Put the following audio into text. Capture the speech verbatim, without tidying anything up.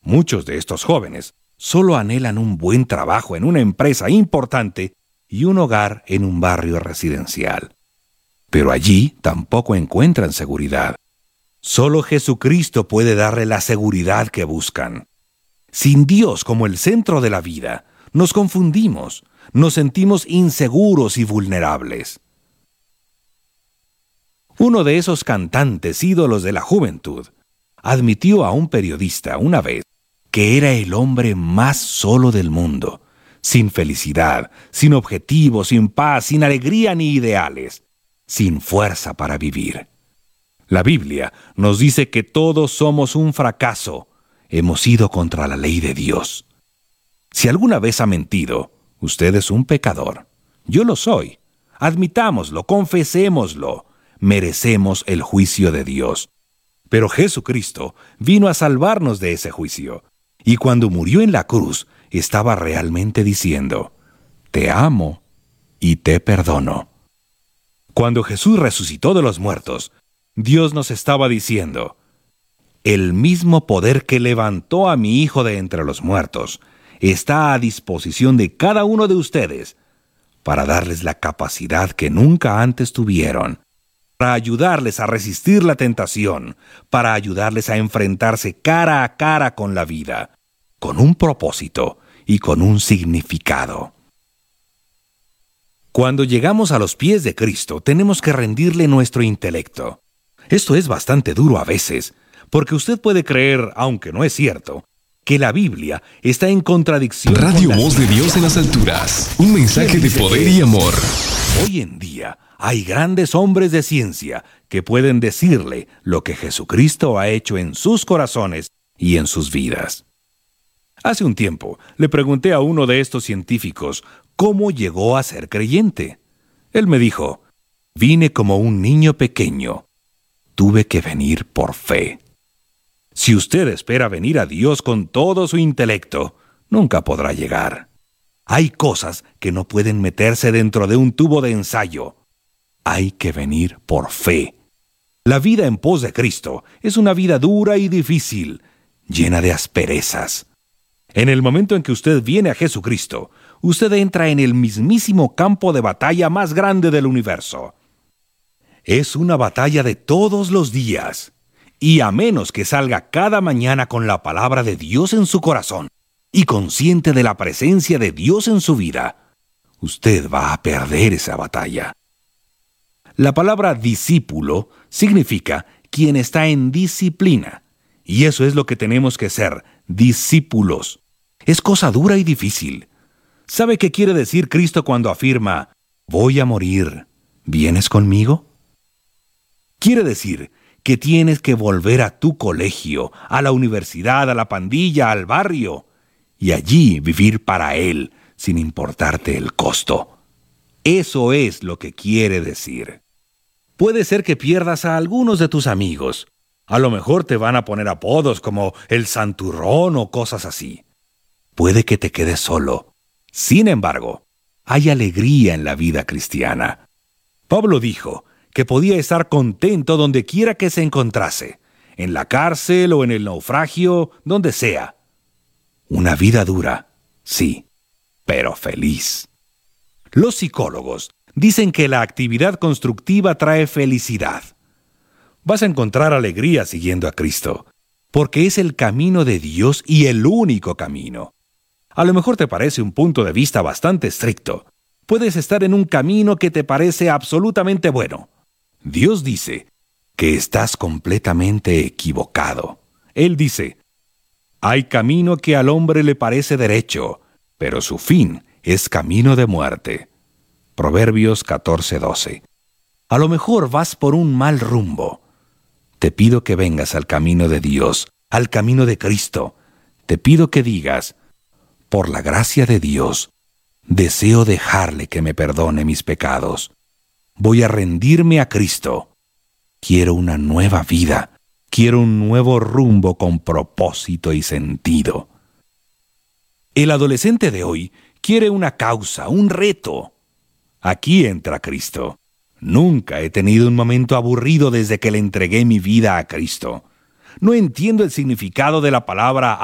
Muchos de estos jóvenes solo anhelan un buen trabajo en una empresa importante y un hogar en un barrio residencial. Pero allí tampoco encuentran seguridad. Solo Jesucristo puede darle la seguridad que buscan. Sin Dios como el centro de la vida, nos confundimos, nos sentimos inseguros y vulnerables. Uno de esos cantantes ídolos de la juventud admitió a un periodista una vez que era el hombre más solo del mundo, sin felicidad, sin objetivos, sin paz, sin alegría ni ideales, sin fuerza para vivir. La Biblia nos dice que todos somos un fracaso, hemos ido contra la ley de Dios. Si alguna vez ha mentido, usted es un pecador. Yo lo soy. Admitámoslo, confesémoslo. Merecemos el juicio de Dios. Pero Jesucristo vino a salvarnos de ese juicio. Y cuando murió en la cruz, estaba realmente diciendo, te amo y te perdono. Cuando Jesús resucitó de los muertos, Dios nos estaba diciendo, el mismo poder que levantó a mi Hijo de entre los muertos está a disposición de cada uno de ustedes para darles la capacidad que nunca antes tuvieron, para ayudarles a resistir la tentación, para ayudarles a enfrentarse cara a cara con la vida, con un propósito y con un significado. Cuando llegamos a los pies de Cristo, tenemos que rendirle nuestro intelecto. Esto es bastante duro a veces, porque usted puede creer, aunque no es cierto, que la Biblia está en contradicción Radio con la Voz de Dios en las alturas. Un mensaje de poder y amor. Hoy en día hay grandes hombres de ciencia que pueden decirle lo que Jesucristo ha hecho en sus corazones y en sus vidas. Hace un tiempo le pregunté a uno de estos científicos cómo llegó a ser creyente. Él me dijo, vine como un niño pequeño. Tuve que venir por fe. Si usted espera venir a Dios con todo su intelecto, nunca podrá llegar. Hay cosas que no pueden meterse dentro de un tubo de ensayo. Hay que venir por fe. La vida en pos de Cristo es una vida dura y difícil, llena de asperezas. En el momento en que usted viene a Jesucristo, usted entra en el mismísimo campo de batalla más grande del universo. Es una batalla de todos los días, y a menos que salga cada mañana con la palabra de Dios en su corazón y consciente de la presencia de Dios en su vida, usted va a perder esa batalla. La palabra discípulo significa quien está en disciplina, y eso es lo que tenemos que ser, discípulos. Es cosa dura y difícil. ¿Sabe qué quiere decir Cristo cuando afirma, voy a morir, ¿vienes conmigo? Quiere decir que tienes que volver a tu colegio, a la universidad, a la pandilla, al barrio, y allí vivir para Él, sin importarte el costo. Eso es lo que quiere decir. Puede ser que pierdas a algunos de tus amigos. A lo mejor te van a poner apodos como el santurrón o cosas así. Puede que te quedes solo. Sin embargo, hay alegría en la vida cristiana. Pablo dijo que podía estar contento donde quiera que se encontrase, en la cárcel o en el naufragio, donde sea. Una vida dura, sí, pero feliz. Los psicólogos dicen que la actividad constructiva trae felicidad. Vas a encontrar alegría siguiendo a Cristo, porque es el camino de Dios y el único camino. A lo mejor te parece un punto de vista bastante estricto. Puedes estar en un camino que te parece absolutamente bueno. Dios dice que estás completamente equivocado. Él dice, hay camino que al hombre le parece derecho, pero su fin es camino de muerte. Proverbios catorce doce. A lo mejor vas por un mal rumbo. Te pido que vengas al camino de Dios, al camino de Cristo. Te pido que digas, por la gracia de Dios, deseo dejarle que me perdone mis pecados. Voy a rendirme a Cristo. Quiero una nueva vida. Quiero un nuevo rumbo con propósito y sentido. El adolescente de hoy quiere una causa, un reto. Aquí entra Cristo. Nunca he tenido un momento aburrido desde que le entregué mi vida a Cristo. No entiendo el significado de la palabra